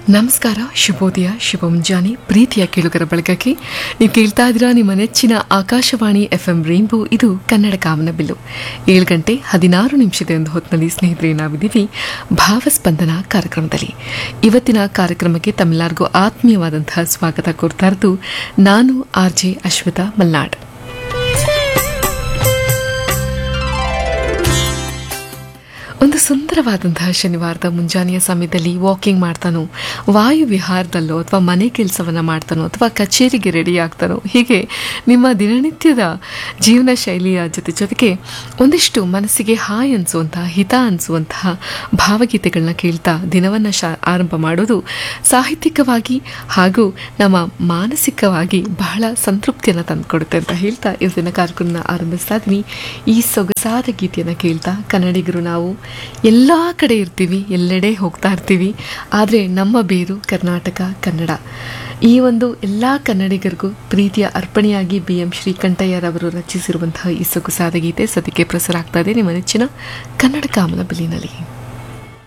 ನಮಸ್ಕಾರ, ಶುಭೋದಯ, ಶುಭ ಮುಂಜಾನೆ ಪ್ರೀತಿಯ ಕೇಳುಗರ ಬಳಗಕ್ಕೆ. ನೀವು ಕೇಳ್ತಾ ಇದ್ದೀರಾ ನಿಮ್ಮ ನೆಚ್ಚಿನ ಆಕಾಶವಾಣಿ FM ರೈನ್ಬೋ. ಇದು ಕನ್ನಡ ಕಾಮನಬಿಲ್ಲು. 7 ಗಂಟೆ 16 ನಿಮಿಷದ ಒಂದು ಹೊತ್ತಿನಲ್ಲಿ ಸ್ನೇಹಿತರೆ ನಾವಿದ್ದೀವಿ ಭಾವಸ್ಪಂದನ ಕಾರ್ಯಕ್ರಮದಲ್ಲಿ. ಇವತ್ತಿನ ಕಾರ್ಯಕ್ರಮಕ್ಕೆ ತಮ್ಮೆಲ್ಲರಿಗೂ ಆತ್ಮೀಯವಾದಂತಹ ಸ್ವಾಗತ ಕೋರ್ತಾ ಇರೋದು ನಾನು RJ ಅಶ್ವಿತಾ ಮಲ್ನಾಡ್. ಒಂದು ಸುಂದರವಾದಂತಹ ಶನಿವಾರದ ಮುಂಜಾನೆಯ ಸಮಯದಲ್ಲಿ ವಾಕಿಂಗ್ ಮಾಡ್ತಾನೋ, ವಾಯು ವಿಹಾರದಲ್ಲೋ, ಅಥವಾ ಮನೆ ಕೆಲಸವನ್ನು ಮಾಡ್ತಾನೋ, ಅಥವಾ ಕಚೇರಿಗೆ ರೆಡಿ ಆಗ್ತಾನೋ, ಹೀಗೆ ನಿಮ್ಮ ದಿನನಿತ್ಯದ ಜೀವನ ಶೈಲಿಯ ಜೊತೆಗೆ ಒಂದಿಷ್ಟು ಮನಸ್ಸಿಗೆ ಹಾಯ್ ಅನಿಸುವಂತಹ, ಹಿತ ಅನಿಸುವಂತಹ ಭಾವಗೀತೆಗಳನ್ನ ಕೇಳ್ತಾ ದಿನವನ್ನು ಆರಂಭ ಮಾಡೋದು ಸಾಹಿತ್ಯಿಕವಾಗಿ ಹಾಗೂ ನಮ್ಮ ಮಾನಸಿಕವಾಗಿ ಬಹಳ ಸಂತೃಪ್ತಿಯನ್ನು ತಂದುಕೊಡುತ್ತೆ ಅಂತ ಹೇಳ್ತಾ ಇವತ್ತಿನ ಕಾರ್ಯಕ್ರಮನ ಆರಂಭಿಸ್ತಾ ಇದ್ದೀನಿ. ಈ ಸೊಗಸಾದ ಗೀತೆಯನ್ನು ಕೇಳ್ತಾ ಕನ್ನಡಿಗರು ನಾವು ಎಲ್ಲ ಕಡೆ ಇರ್ತೀವಿ, ಎಲ್ಲೆಡೆ ಹೋಗ್ತಾ ಇರ್ತೀವಿ, ಆದರೆ ನಮ್ಮ ಬೇರು ಕರ್ನಾಟಕ, ಕನ್ನಡ. ಈ ಒಂದು ಎಲ್ಲ ಕನ್ನಡಿಗರಿಗೂ ಪ್ರೀತಿಯ ಅರ್ಪಣೆಯಾಗಿ BM ಶ್ರೀಕಂಠಯ್ಯರವರು ರಚಿಸಿರುವಂತಹ ಈ ಸೊಗಸಾದ ಗೀತೆ ಸದ್ಯಕ್ಕೆ ಪ್ರಸಾರ ಆಗ್ತಾ ಇದೆ ನಿಮ್ಮ ನೆಚ್ಚಿನ ಕನ್ನಡ ಕಾಮನಬಿಲ್ಲಿನಲ್ಲಿ.